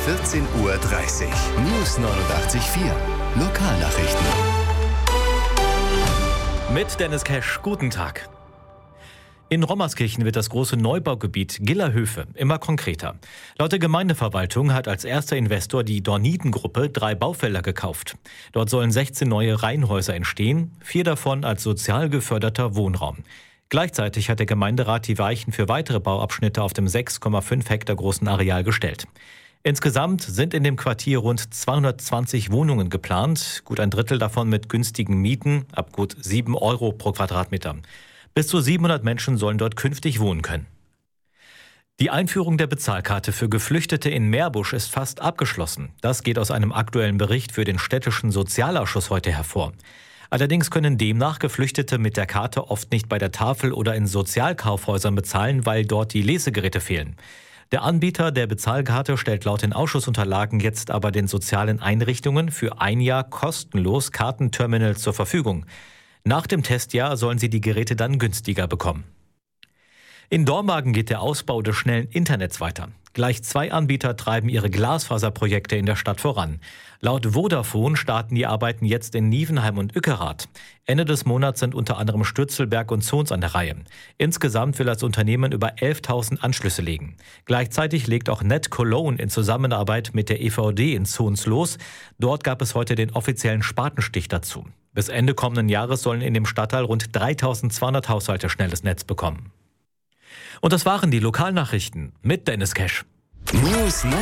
14:30 Uhr. News 89.4. Lokalnachrichten. Mit Dennis Cash, guten Tag. In Rommerskirchen wird das große Neubaugebiet Gillerhöfe immer konkreter. Laut der Gemeindeverwaltung hat als erster Investor die Dorniden-Gruppe 3 Baufelder gekauft. Dort sollen 16 neue Reihenhäuser entstehen, 4 davon als sozial geförderter Wohnraum. Gleichzeitig hat der Gemeinderat die Weichen für weitere Bauabschnitte auf dem 6,5 Hektar großen Areal gestellt. Insgesamt sind in dem Quartier rund 220 Wohnungen geplant, gut ein Drittel davon mit günstigen Mieten ab gut 7 Euro pro Quadratmeter. Bis zu 700 Menschen sollen dort künftig wohnen können. Die Einführung der Bezahlkarte für Geflüchtete in Meerbusch ist fast abgeschlossen. Das geht aus einem aktuellen Bericht für den städtischen Sozialausschuss heute hervor. Allerdings können demnach Geflüchtete mit der Karte oft nicht bei der Tafel oder in Sozialkaufhäusern bezahlen, weil dort die Lesegeräte fehlen. Der Anbieter der Bezahlkarte stellt laut den Ausschussunterlagen jetzt aber den sozialen Einrichtungen für ein Jahr kostenlos Kartenterminals zur Verfügung. Nach dem Testjahr sollen sie die Geräte dann günstiger bekommen. In Dormagen geht der Ausbau des schnellen Internets weiter. Gleich 2 Anbieter treiben ihre Glasfaserprojekte in der Stadt voran. Laut Vodafone starten die Arbeiten jetzt in Nievenheim und Ueckerath. Ende des Monats sind unter anderem Stürzelberg und Zons an der Reihe. Insgesamt will das Unternehmen über 11.000 Anschlüsse legen. Gleichzeitig legt auch Net Cologne in Zusammenarbeit mit der EVD in Zons los. Dort gab es heute den offiziellen Spatenstich dazu. Bis Ende kommenden Jahres sollen in dem Stadtteil rund 3.200 Haushalte schnelles Netz bekommen. Und das waren die Lokalnachrichten mit Dennis Cash. News 89.4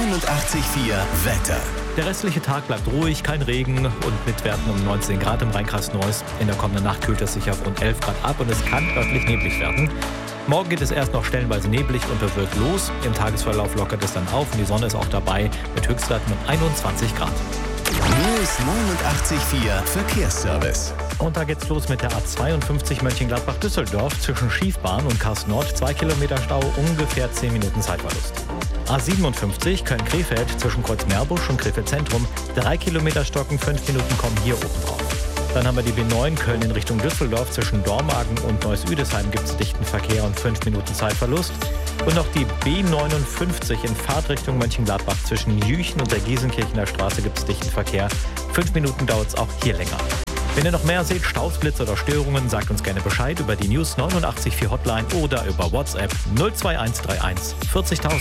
Wetter. Der restliche Tag bleibt ruhig, kein Regen und mit Werten um 19 Grad im Rheinkreis Neuss. In der kommenden Nacht kühlt es sich auf rund 11 Grad ab und es kann örtlich neblig werden. Morgen geht es erst noch stellenweise neblig und bewölkt los. Im Tagesverlauf lockert es dann auf und die Sonne ist auch dabei mit Höchstwerten um 21 Grad. News 89.4 Verkehrsservice. Und da geht's los mit der A52 Mönchengladbach-Düsseldorf zwischen Schiefbahn und Karst-Nord. 2 Kilometer Stau, ungefähr 10 Minuten Zeitverlust. A57 Köln-Krefeld zwischen Kreuz-Meerbusch und Krefeld Zentrum. 3 Kilometer Stocken, 5 Minuten kommen hier oben drauf. Dann haben wir die B9 Köln in Richtung Düsseldorf. Zwischen Dormagen und Neuss-Üdesheim gibt es dichten Verkehr und 5 Minuten Zeitverlust. Und noch die B59 in Fahrtrichtung Mönchengladbach zwischen Jüchen und der Giesenkirchener Straße gibt es dichten Verkehr. 5 Minuten dauert es auch hier länger. Wenn ihr noch mehr seht, Staus, Blitze oder Störungen, sagt uns gerne Bescheid über die News 89.4 Hotline oder über WhatsApp 02131 40.000.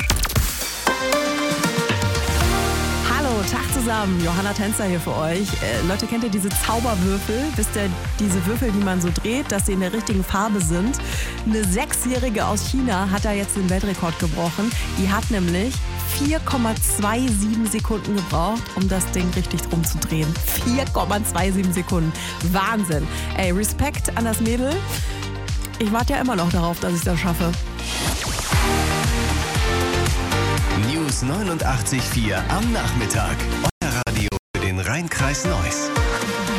Tag zusammen, Johanna Tänzer hier für euch. Leute, kennt ihr diese Zauberwürfel? Wisst ihr, diese Würfel, die man so dreht, dass sie in der richtigen Farbe sind? Eine 6-Jährige aus China hat da jetzt den Weltrekord gebrochen. Die hat nämlich 4,27 Sekunden gebraucht, um das Ding richtig drum zu drehen. 4,27 Sekunden. Wahnsinn. Ey, Respekt an das Mädel. Ich warte ja immer noch darauf, dass ich das schaffe. News 89.4 am Nachmittag. Euer Radio für den Rheinkreis Neuss.